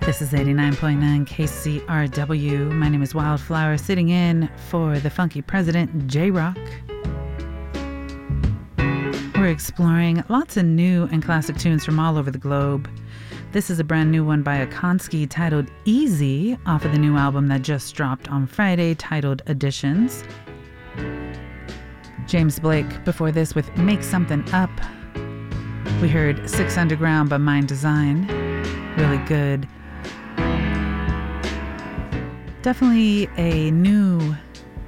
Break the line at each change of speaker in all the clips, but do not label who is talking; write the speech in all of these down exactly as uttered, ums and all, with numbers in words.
This is eighty-nine point nine K C R W. My name is Wildflower, sitting in for the funky president, J-Rock. We're exploring lots of new and classic tunes from all over the globe. This is a brand new one by Akonsky titled Easy, off of the new album that just dropped on Friday, titled Additions. James Blake before this with Make Something Up. We heard Six Underground by Mind Design. Really good. Definitely a new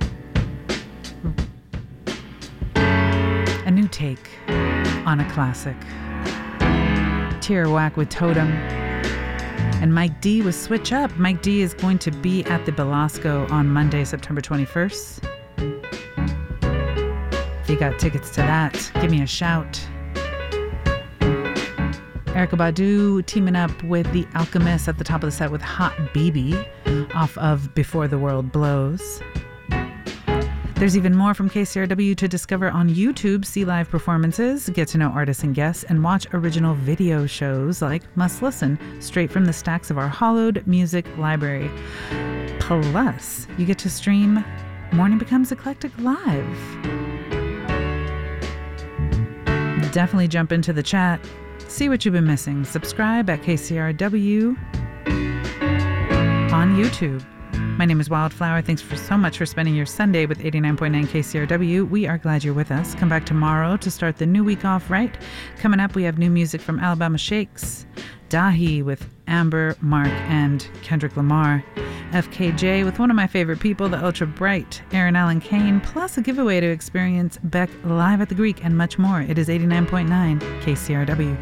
a new take on a classic. Tierra Whack with Totem. And Mike D with Switch Up. Mike D is going to be at the Belasco on Monday, September twenty-first. If you got tickets to that, give me a shout. Erykah Badu teaming up with The Alchemist at the top of the set with Hot B B off of Before the World Blows. There's even more from K C R W to discover on YouTube. See live performances, get to know artists and guests, and watch original video shows like Must Listen, straight from the stacks of our hollowed music library. Plus, you get to stream Morning Becomes Eclectic live. Definitely jump into the chat. See what you've been missing. Subscribe at K C R W on YouTube. My name is Wildflower. Thanks for so much for spending your Sunday with eighty-nine point nine K C R W. We are glad you're with us. Come back tomorrow to start the new week off right. Coming up, we have new music from Alabama Shakes, Dahi with Amber, Mark, and Kendrick Lamar, F K J with one of my favorite people, the Ultra Bright, Aaron Allen Kane, plus a giveaway to experience Beck live at the Greek and much more. It is eighty-nine point nine K C R W.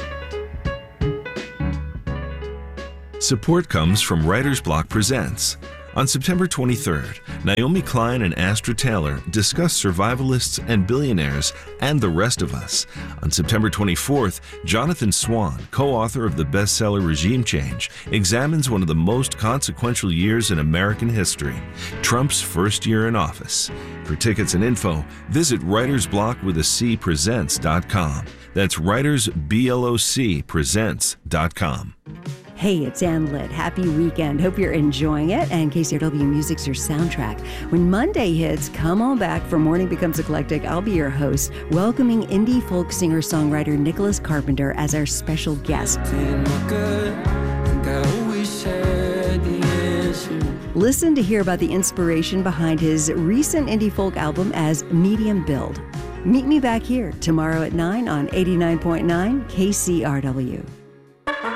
Support comes from Writer's Block Presents. On September twenty-third, Naomi Klein and Astra Taylor discuss survivalists and billionaires and the rest of us. On September twenty-fourth, Jonathan Swan, co-author of the bestseller Regime Change, examines one of the most consequential years in American history, Trump's first year in office. For tickets and info, visit writers block with a C presents dot com. That's writers bloc presents dot com.
Hey, it's Ann Litt. Happy weekend. Hope you're enjoying it. And K C R W Music's your soundtrack. When Monday hits, come on back for Morning Becomes Eclectic. I'll be your host, welcoming indie folk singer-songwriter Nicholas Carpenter as our special guest. Listen to hear about the inspiration behind his recent indie folk album as Medium Build. Meet me back here tomorrow at nine on eighty-nine point nine K C R W.